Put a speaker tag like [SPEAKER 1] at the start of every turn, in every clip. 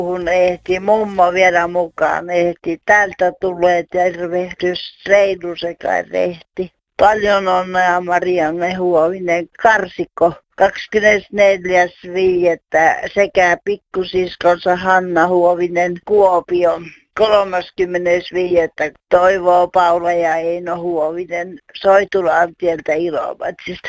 [SPEAKER 1] Kun ehti mummo vielä mukaan, ehti täältä tulee tervehdys Reilu sekä rehti. Paljon onnea Marianne Huovinen Karsikko 24.5. sekä pikkusiskonsa Hanna Huovinen Kuopio 30.5. Toivoo Paula ja Eino Huovinen Soitulaantieltä Ilomatsista.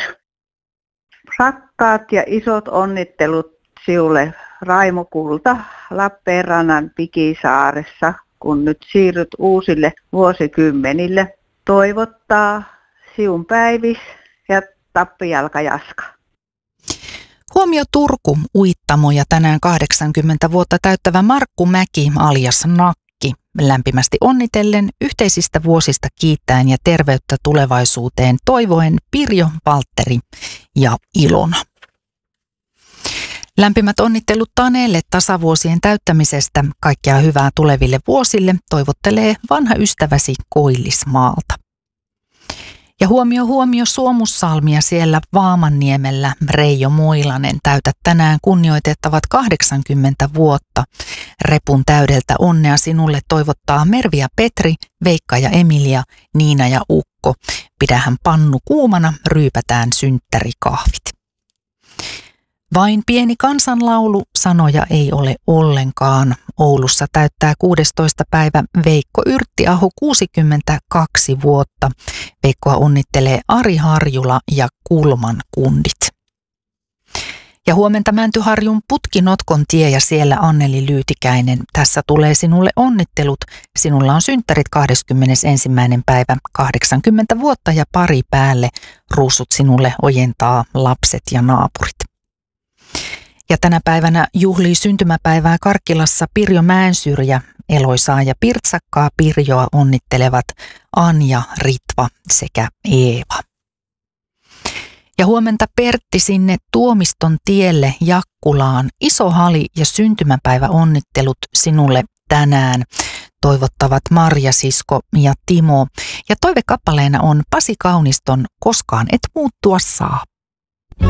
[SPEAKER 2] Rakkaat ja isot onnittelut sinulle Raimo Kulta Lappeenrannan Pikisaaressa, kun nyt siirryt uusille vuosikymmenille. Toivottaa Siun Päivis ja Tappijalka Jaska.
[SPEAKER 3] Huomio Turku, Uittamo ja tänään 80 vuotta täyttävä Markku Mäki alias Nakki. Lämpimästi onnitellen, yhteisistä vuosista kiittäen ja terveyttä tulevaisuuteen toivoen Pirjo, Valtteri ja Ilona. Lämpimät onnittelut Taneelle tasavuosien täyttämisestä. Kaikkea hyvää tuleville vuosille toivottelee vanha ystäväsi Koillismaalta. Ja huomio Suomussalmia siellä Vaamanniemellä. Reijo Moilanen, täytät tänään kunnioitettavat 80 vuotta. Repun täydeltä onnea sinulle toivottaa Mervi ja Petri, Veikka ja Emilia, Niina ja Ukko. Pidähän pannu kuumana, ryypätään synttärikahvit. Vain pieni kansanlaulu, sanoja ei ole ollenkaan. Oulussa täyttää 16. päivä Veikko Yrttiaho 62 vuotta. Veikkoa onnittelee Ari Harjula ja Kulman kundit. Ja huomenta Mäntyharjun Putkinotkon tie ja siellä Anneli Lyytikäinen. Tässä tulee sinulle onnittelut. Sinulla on synttärit 21. päivä, 80 vuotta ja pari päälle. Ruusut sinulle ojentaa lapset ja naapurit. Ja tänä päivänä juhlii syntymäpäivää Karkkilassa Pirjo Mäensyrjä, Eloisaa ja pirtsakkaa Pirjoa onnittelevat Anja, Ritva sekä Eeva. Ja huomenta Pertti sinne Tuomiston tielle Jakkulaan. Iso hali ja syntymäpäivä onnittelut sinulle tänään. Toivottavat Marja, sisko ja Timo. Ja toivekappaleena on Pasi Kauniston Koskaan et muuttua saa.